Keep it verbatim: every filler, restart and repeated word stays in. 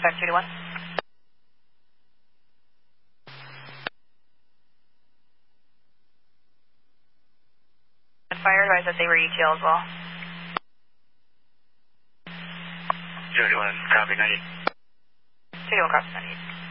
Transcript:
five two one. Fire advised that they were E T L as well. zero two one, copy ninety. two two one, copy ninety.